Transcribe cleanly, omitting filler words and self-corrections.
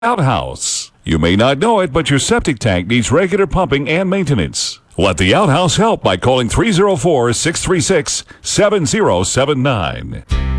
Outhouse. You may not know it, but your septic tank needs regular pumping and maintenance. Let the Outhouse help by calling 304-636-7079.